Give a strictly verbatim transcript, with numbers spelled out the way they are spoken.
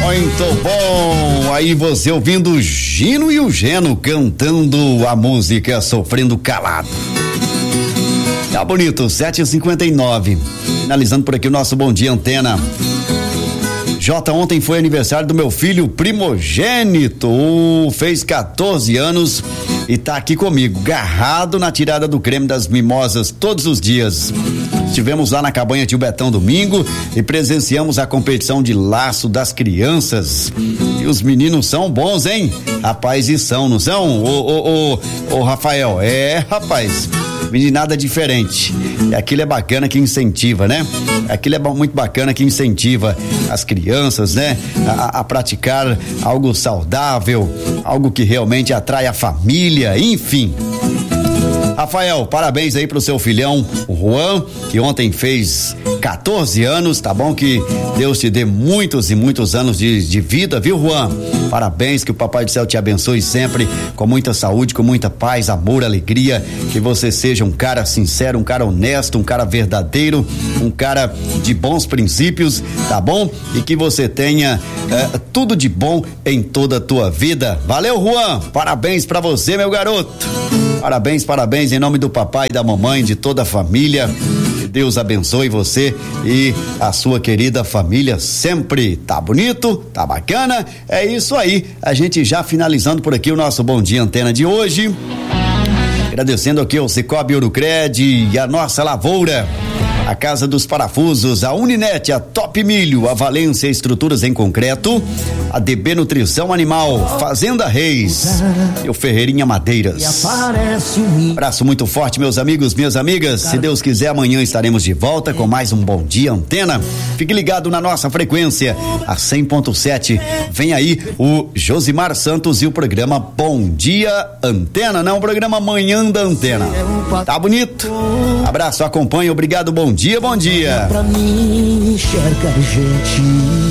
Muito bom, aí você ouvindo o Gino e o Geno cantando a música Sofrendo Calado. Tá bonito, sete e cinquenta e nove. Finalizando por aqui o nosso Bom Dia Antena. Jota, ontem foi aniversário do meu filho primogênito, fez quatorze anos e tá aqui comigo, garrado na tirada do creme das mimosas todos os dias. Estivemos lá na cabanha Tio Betão domingo e presenciamos a competição de laço das crianças. E os meninos são bons, hein? Rapaz, e são, não são? Ô, ô, ô, ô, Rafael, é, rapaz. Meninada diferente. E aquilo é bacana que incentiva, né? Aquilo é muito bacana que incentiva as crianças, né? A, a praticar algo saudável, algo que realmente atrai a família, enfim. Rafael, parabéns aí pro seu filhão, o Juan, que ontem fez quatorze anos, tá bom? Que Deus te dê muitos e muitos anos de, de vida, viu, Juan? Parabéns, que o Papai do Céu te abençoe sempre, com muita saúde, com muita paz, amor, alegria, que você seja um cara sincero, um cara honesto, um cara verdadeiro, um cara de bons princípios, tá bom? E que você tenha eh, tudo de bom em toda a tua vida. Valeu, Juan, parabéns pra você, meu garoto. Parabéns, parabéns em nome do papai e da mamãe, de toda a família. Que Deus abençoe você e a sua querida família sempre. Tá bonito? Tá bacana? É isso aí. A gente já finalizando por aqui o nosso Bom Dia Antena de hoje. Agradecendo aqui ao Cicobi Urucred e a nossa lavoura, a Casa dos Parafusos, a Uninet, a Top Milho, a Valência Estruturas em Concreto, a D B Nutrição Animal, Fazenda Reis e o Ferreirinha Madeiras. Abraço muito forte, meus amigos, minhas amigas. Se Deus quiser, amanhã estaremos de volta com mais um Bom Dia Antena. Fique ligado na nossa frequência, a cem ponto sete. Vem aí o Josimar Santos e o programa Bom Dia Antena, não, o programa Manhã da Antena. Tá bonito? Abraço, acompanha, obrigado, bom dia, bom dia. Pra mim enxergar gente.